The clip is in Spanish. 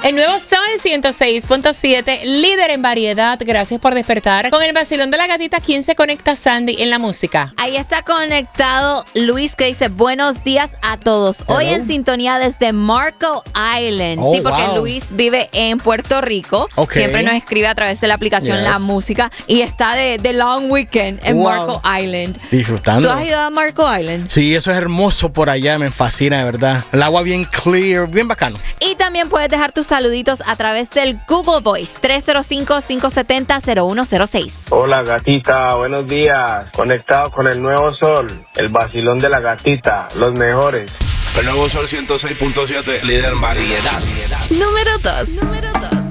El nuevo Sol 106.7, líder en variedad. Gracias por despertar. Con el vacilón de la gatita, ¿quién se conecta, Sandy, en la música? Ahí está conectado Luis, que dice buenos días a todos. Hello. Hoy en sintonía desde Marco Island. Oh, sí, porque wow. Luis vive en Puerto Rico. Ok. Siempre nos escribe a través de la aplicación Yes. La Música. Y está de long weekend en Wow. Marco Island. Disfrutando. ¿Tú has ido a Marco Island? Sí, eso es hermoso por allá, me fascina, de verdad. El agua bien clear, bien bacano. Y también puedes dejar tus saluditos a través del Google Voice 305-570-0106. Hola gatita, buenos días. Conectado con el nuevo sol, el vacilón de la gatita, los mejores. El nuevo Sol 106.7, líder en variedad. Número 2.